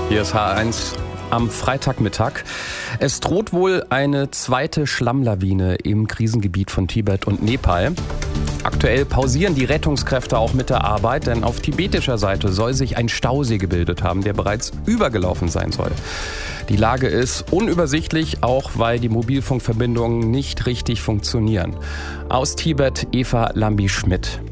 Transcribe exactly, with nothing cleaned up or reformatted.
Hier ist H eins am Freitagmittag. Es droht wohl eine zweite Schlammlawine im Krisengebiet von Tibet und Nepal. Aktuell pausieren die Rettungskräfte auch mit der Arbeit, denn auf tibetischer Seite soll sich ein Stausee gebildet haben, der bereits übergelaufen sein soll. Die Lage ist unübersichtlich, auch weil die Mobilfunkverbindungen nicht richtig funktionieren. Aus Tibet Eva Lambi-Schmidt.